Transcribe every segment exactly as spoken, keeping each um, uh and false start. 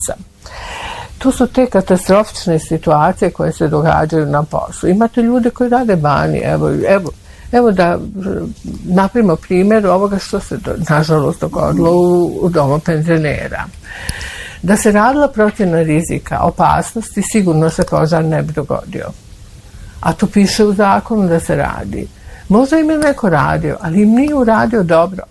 To su te katastrofične situacije koje se događaju na poslu. Imate ljude koji rade vani, evo, evo, evo da napravimo primjer ovoga što se nažalost dogodilo u, u domu penzionera. Da se radila procjena rizika, opasnosti, sigurno se požar ne bi dogodio. A to piše u zakonu da se radi. Možda im je neko radio, ali im nije uradio dobro.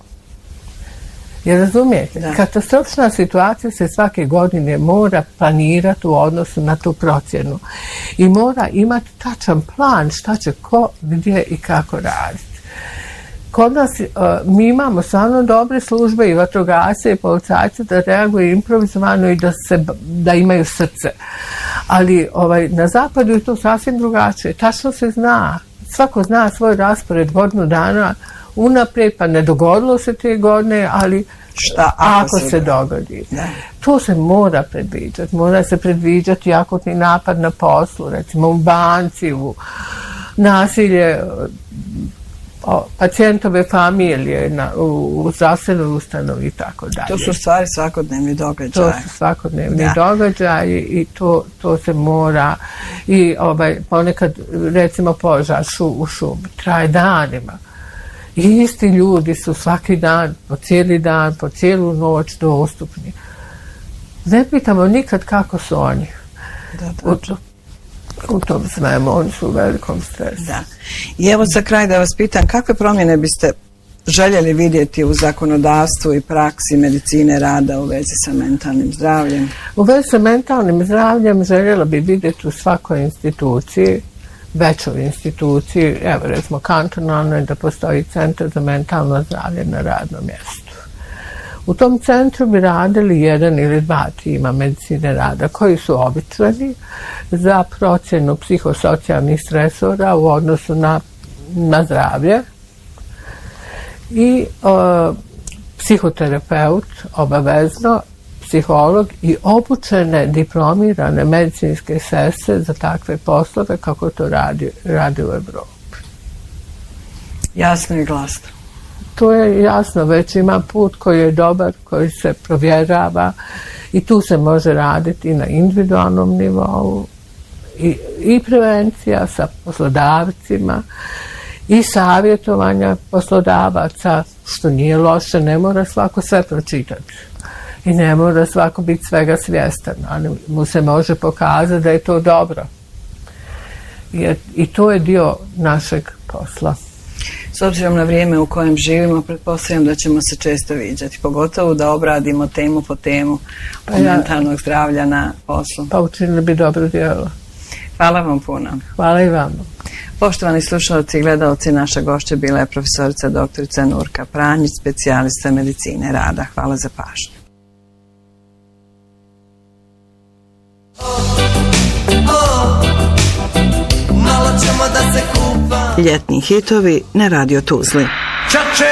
Jer razumijete, da. Katastrofična situacija se svake godine mora planirati u odnosu na tu procjenu. I mora imati tačan plan šta će ko, gdje i kako raditi. Kod nas uh, mi imamo stvarno dobre službe i vatrogasce i policajce da reaguju improvizovano i da, se, da imaju srce. Ali ovaj, na zapadu je to sasvim drugačije. Tačno se zna. Svako zna svoj raspored godinu dana unaprijed, pa ne dogodilo se te godine, ali šta ako, ako se, se dogodi. Da. To se mora predviđati. Mora se predviđati akutni napad na poslu, recimo u banci, u nasilje o, pacijentove familije na, u, u zdravstvenoj ustanovi i tako dalje. To su stvari svakodnevni događaji. To su svakodnevni da. događaji i to, to se mora i ovaj, ponekad recimo požar šu, u šumi traje danima. I isti ljudi su svaki dan, po cijeli dan, po cijelu noć dostupni. Ne pitamo nikad kako su oni. Da, da. U, u tom svemu, oni su u velikom stresu. Da. I evo za kraj da vas pitam, kakve promjene biste željeli vidjeti u zakonodavstvu i praksi medicine rada u vezi sa mentalnim zdravljem? U vezi sa mentalnim zdravljem željela bi vidjeti u svakoj instituciji, većoj instituciji, evo recimo kantonalnoj, da postoji centar za mentalno zdravlje na radnom mjestu. U tom centru bi radili jedan ili dva tima medicine rada koji su običani za procjenu psihosocijalnih stresora u odnosu na, na zdravlje i o, psihoterapeut obavezno, psiholog i obučene diplomirane medicinske sestre za takve poslove kako to radi, radi u Evropi. Jasno i glasno. To je jasno, već ima put koji je dobar, koji se provjerava i tu se može raditi na individualnom nivou i, i prevencija sa poslodavcima i savjetovanja poslodavaca, što nije loše, ne mora svako sve pročitati. I ne mora svako biti svega svjestan, ali mu se može pokazati da je to dobro. Jer i to je dio našeg posla. S obzirom na vrijeme u kojem živimo, pretpostavljam da ćemo se često viđati, pogotovo da obradimo temu po temu pa ja, mentalnog zdravlja na poslu. Pa učinili bi dobro djelo. Hvala vam puno. Hvala i vama. Poštovani slušalci i gledalci, naša gošća bila je profesorica doktorica Nurka Pranjić, specijalista medicine rada. Hvala za pažnju. Ljetni hitovi na Radio Tuzli.